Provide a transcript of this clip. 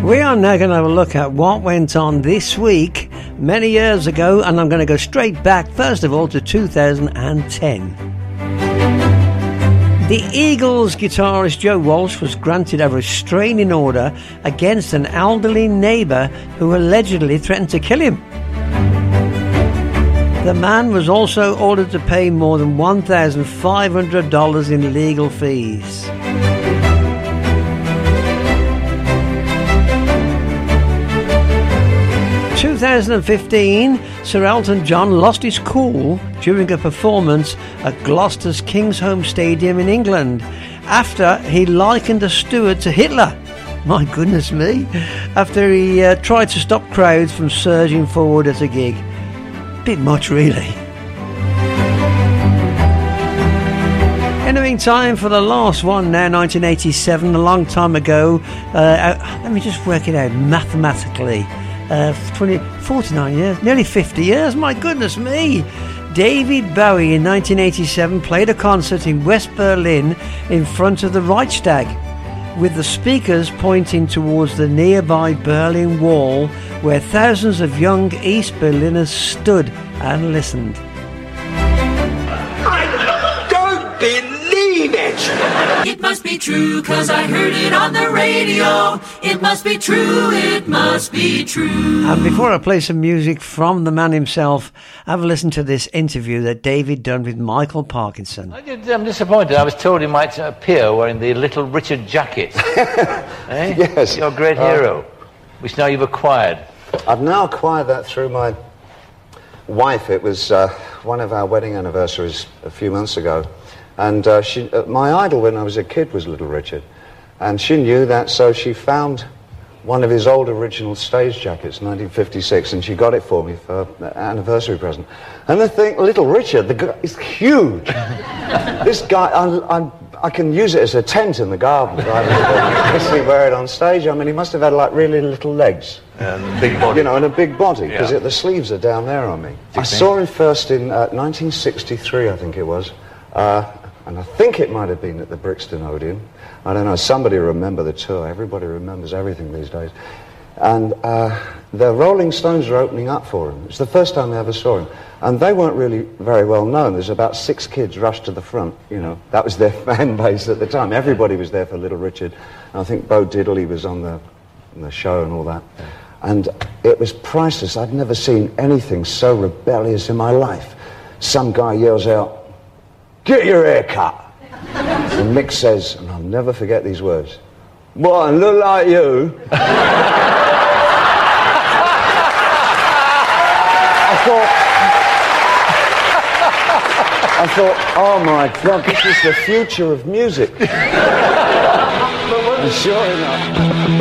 We are now going to have a look at what went on this week, many years ago, and I'm going to go straight back, first of all, to 2010. The Eagles guitarist Joe Walsh was granted a restraining order against an elderly neighbour who allegedly threatened to kill him. The man was also ordered to pay more than $1,500 in legal fees. 2015, Sir Elton John lost his cool during a performance at Gloucester's Kingsholm Stadium in England after he likened a steward to Hitler. My goodness me. After he tried to stop crowds from surging forward at a gig. Bit much, really. In the meantime, for the last one now, 1987, a long time ago, let me just work it out mathematically. 49 years, nearly 50 years, my goodness me. David Bowie in 1987 played a concert in West Berlin in front of the Reichstag, with the speakers pointing towards the nearby Berlin Wall, where thousands of young East Berliners stood and listened. I don't believe it! It must be true, 'cause I heard it on the radio. It must be true, it must be true. And before I play some music from the man himself, have a listen to this interview that David done with Michael Parkinson. I'm disappointed. I was told he might appear wearing the Little Richard jacket. Eh? Yes. Your great hero, which now you've acquired. I've now acquired that through my wife. It was one of our wedding anniversaries a few months ago. And my idol when I was a kid was Little Richard. And she knew that, so she found one of his old original stage jackets, 1956, and she got it for me for an anniversary present. And the thing, Little Richard, the guy is huge. This guy, I can use it as a tent in the garden. I basically wear it on stage. I mean, he must have had like really little legs. And a big body. You know, and a big body, because Yeah. the sleeves are down there on me. I saw him first in 1963, I think it was. And I think it might have been at the Brixton Odeon. I don't know, somebody remember the tour. Everybody remembers everything these days. And the Rolling Stones were opening up for him. It was the first time I ever saw him. And they weren't really very well known. There's about 6 kids rushed to the front, you know. That was their fan base at the time. Everybody was there for Little Richard. And I think Bo Diddley was on the show and all that. And it was priceless. I'd never seen anything so rebellious in my life. Some guy yells out, "Get your hair cut." And Mick says, and I'll never forget these words, "What, and look like you?" I thought, oh my God, this is the future of music. And sure enough.